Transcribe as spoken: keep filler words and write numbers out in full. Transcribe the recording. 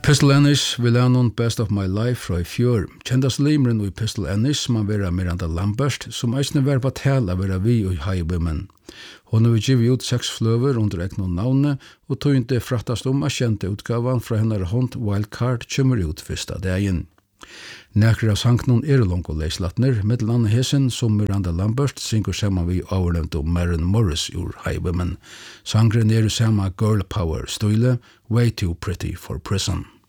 Pistol Ennis vil anon Best of My Life fra i fjør. Kjendas limren i Pistol Ennis man vera Miranda Lambert, som eisne var på tala vera vi og High Women. Hon har givet ut seks fløver under egnu navne, og tog inte frattast om at kjente utgavan fra hennar hånd Wildcard kommer ut fyrsta dagen. Nekri av sanknun er longo leislatner, mittelandet hesen som Miranda Lambert syngur saman vi avnevnt om Maren Morris ur High Women. Sangren er sama Girl Power støyle, Way Too Pretty for Prison.